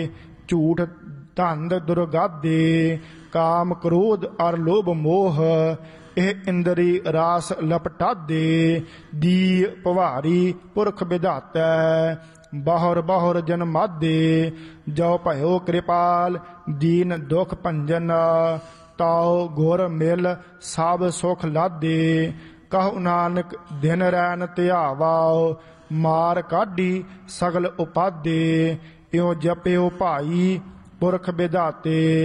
ਝੂਠ ਧੰਦ ਦੁਰਗਾਦੇ, ਕਾਮ ਕ੍ਰੋਧ ਅਰ ਲੋਭ ਮੋਹ, ਇਹ ਇੰਦਰੀ ਰਾਸ ਲਪਟਾਦੇ। ਦੀ ਭਵਾਰੀ ਪੁਰਖ ਵਿਧਾਤੈ, ਬਾਹੁਰ ਬਾਹੁਰ ਜਨਮਾਦੇ। ਜੋ ਭਇਓ ਕਿਰਪਾਲ ਦੀਨ ਦੁਖ ਭੰਜਨ, ਤਾਉ ਗੁਰ ਮਿਲ ਸਭ ਸੁਖ ਲਾਦੇ। ਕਹੁ ਨਾਨਕ ਦਿਨ ਰੈਨ ਧਿਆਵਾਓ, ਮਾਰ ਕਾਢੀ ਸਗਲ ਉਪਾਦੇ। ਇਉ ਜਪਿਓ ਭਾਈ ਪੁਰਖ ਵਿਧਾਤੇ।